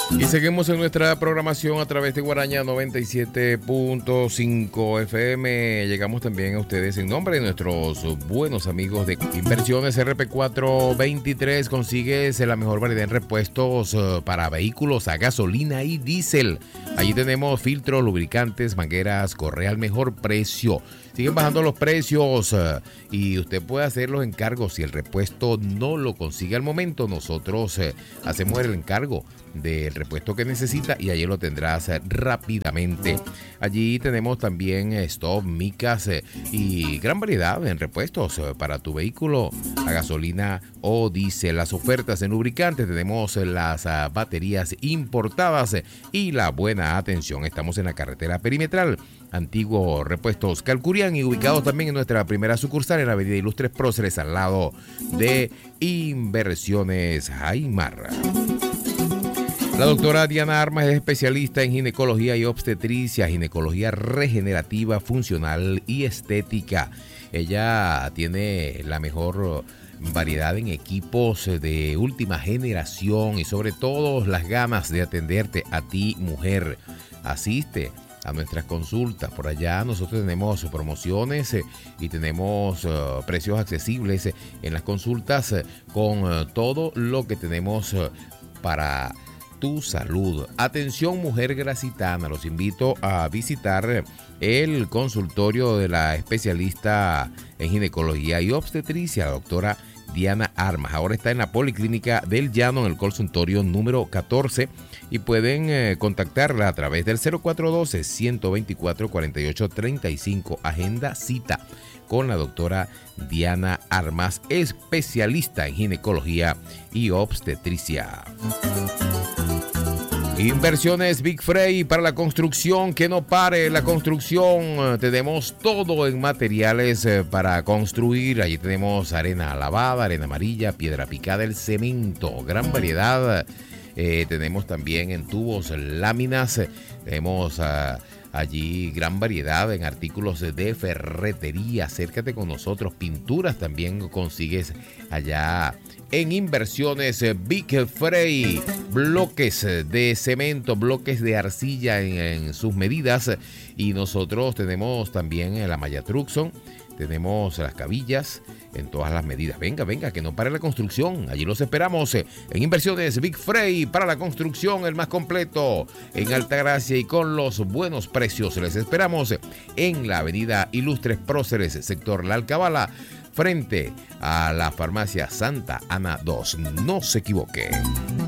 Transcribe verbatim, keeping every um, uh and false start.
Y seguimos en nuestra programación a través de Guaraña noventa y siete punto cinco F M. Llegamos también a ustedes en nombre de nuestros buenos amigos de Inversiones R P cuatrocientos veintitrés. Consigues la mejor variedad en repuestos para vehículos a gasolina y diésel. Allí tenemos filtros, lubricantes, mangueras, correa al mejor precio. Siguen bajando los precios uh, y usted puede hacer los encargos. Si el repuesto no lo consigue al momento, nosotros uh, hacemos el encargo del repuesto que necesita y allí lo tendrás uh, rápidamente. Allí tenemos también uh, stop, micas uh, y gran variedad en repuestos uh, para tu vehículo a gasolina o diésel. Las ofertas en lubricantes, tenemos uh, las uh, baterías importadas uh, y la buena atención. Estamos en la carretera perimetral, Antiguo Repuestos Calcurián, y ubicados también en nuestra primera sucursal en la avenida Ilustres Próceres, al lado de Inversiones Aymar. La doctora Diana Armas es especialista en ginecología y obstetricia, ginecología regenerativa, funcional y estética. Ella tiene la mejor variedad en equipos de última generación y sobre todo las ganas de atenderte a ti, mujer. Asiste a nuestras consultas. Por allá nosotros tenemos promociones eh, y tenemos uh, precios accesibles eh, en las consultas eh, con uh, todo lo que tenemos uh, para tu salud. Atención, mujer gracitana, los invito a visitar el consultorio de la especialista en ginecología y obstetricia, la doctora Diana Armas. Ahora está en la Policlínica del Llano, en el consultorio número catorce, y pueden eh, contactarla a través del cero cuatro uno dos, uno dos cuatro, cuatro ocho tres cinco. Agenda cita con la doctora Diana Armas, especialista en ginecología y obstetricia. Inversiones Big Frey para la construcción, que no pare la construcción. Tenemos todo en materiales para construir. Allí tenemos arena lavada, arena amarilla, piedra picada, el cemento, gran variedad. Eh, tenemos también en tubos láminas. Tenemos uh, allí gran variedad en artículos de ferretería. Acércate con nosotros. Pinturas también consigues allá en Inversiones Big Frey. Bloques de cemento, bloques de arcilla en, en sus medidas. Y nosotros tenemos también la malla Truxon. Tenemos las cabillas en todas las medidas. Venga, venga, que no pare la construcción. Allí los esperamos en Inversiones Big Frey para la construcción, el más completo en Altagracia y con los buenos precios. Les esperamos en la avenida Ilustres Próceres, sector La Alcabala, frente a la farmacia Santa Ana dos. No se equivoque.